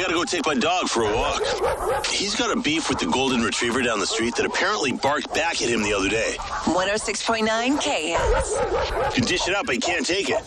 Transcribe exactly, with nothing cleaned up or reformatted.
gotta go take my dog for a walk. He's got a beef with the golden retriever down the street that apparently barked back at him the other day. one oh six point nine K Hits. You dish it up, I can't take it.